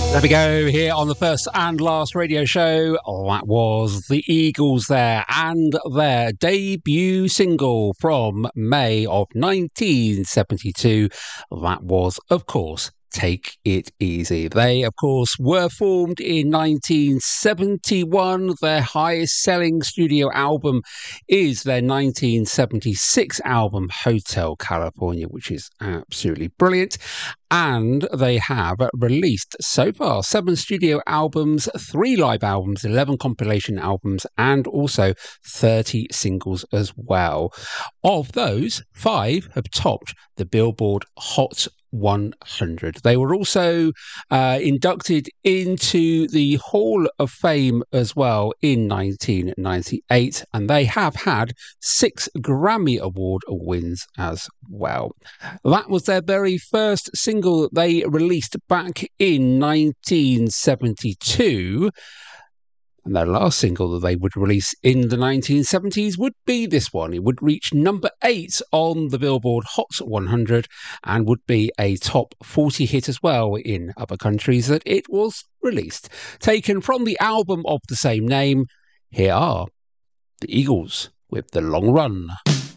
There we go, here on the first and last radio show. That was the Eagles there, and their debut single from May of 1972. That was, of course, Take It Easy. They, of course, were formed in 1971. Their highest selling studio album is their 1976 album, Hotel California, which is absolutely brilliant. And they have released so far 7 studio albums, 3 live albums, 11 compilation albums, and also 30 singles as well. Of those, 5 have topped the Billboard Hot 100. They were also inducted into the Hall of Fame as well in 1998, and they have had 6 Grammy Award wins as well. That was their very first single that they released back in 1972. And their last single that they would release in the 1970s would be this one. It would reach number 8 on the Billboard Hot 100 and would be a top 40 hit as well in other countries that it was released. Taken from the album of the same name, here are the Eagles with The Long Run.